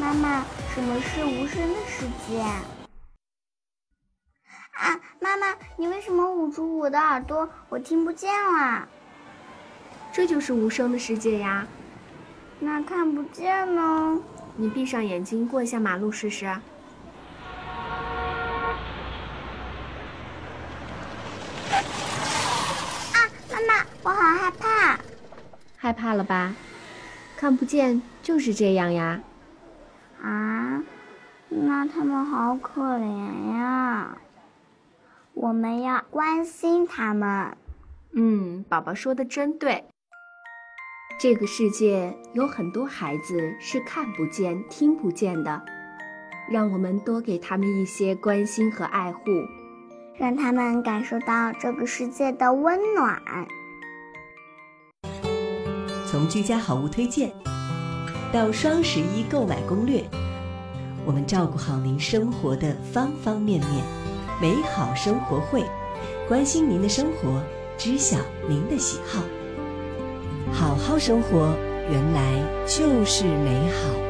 妈妈，什么是无声的世界？啊，妈妈，你为什么捂住我的耳朵？我听不见啦。 这就是无声的世界呀。 那看不见呢？ 你闭上眼睛过一下马路试试。啊， 妈妈，我好害怕。 害怕了吧？看不见就是这样呀。 啊，那他们好可怜呀。我们要关心他们。 宝宝说的真对。这个世界有很多孩子是看不见、听不见的，让我们多给他们一些关心和爱护， 让他们感受到这个世界的温暖。 从居家好物推荐到双11购买攻略，我们照顾好您生活的方方面面。美好生活会，关心您的生活，知晓您的喜好。好好生活，原来就是美好。